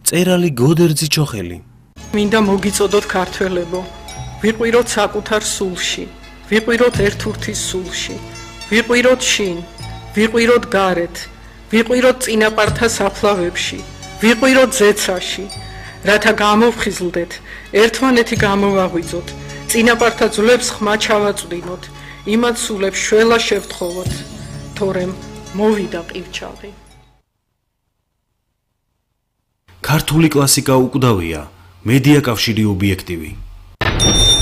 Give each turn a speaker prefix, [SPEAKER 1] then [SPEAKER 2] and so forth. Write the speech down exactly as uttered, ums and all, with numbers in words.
[SPEAKER 1] წერალი გოდერძი ჩოხელი.
[SPEAKER 2] მინდა მოგიწოდოთ ქართველებო, ვიყვიროთ საკუთარ სულში, ვიყვიროთ ერთურთის სულში, ვიყვიროთ შინ, ვიყვიროთ გარეთ, ვიყვიროთ წინაპართა საფლავებში, ვიყვიროთ ზეცაში, რათა გამოვხიზლდეთ, ერთმანეთი გამოვაღვიძოთ, წინაპართა ძვლებს ხმა ჩავაწვდინოთ, იმათ სულებს შველა შევთხოვოთ, თორემ მოვიდა ყივჩაღი.
[SPEAKER 1] ქართული კლასიკა უკვდავია, მედია კავშირი ობიექტივი.